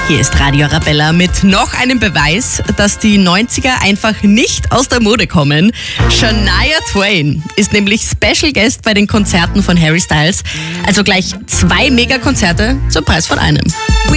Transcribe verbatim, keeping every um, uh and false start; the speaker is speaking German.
Hier ist Radio Arabella mit noch einem Beweis, dass die neunziger einfach nicht aus der Mode kommen. Shania Twain ist nämlich Special Guest bei den Konzerten von Harry Styles. Also gleich zwei Megakonzerte zum Preis von einem.